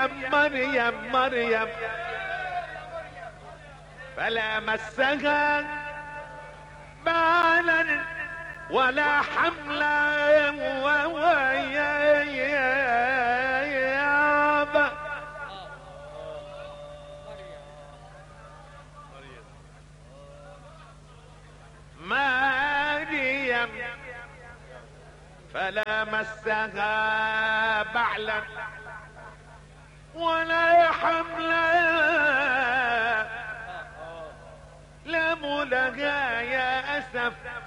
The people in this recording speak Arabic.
مريم فلا مسها بالا ولا حملا مريم فلا مسها بعلا ولا حملا لم لها يا اسف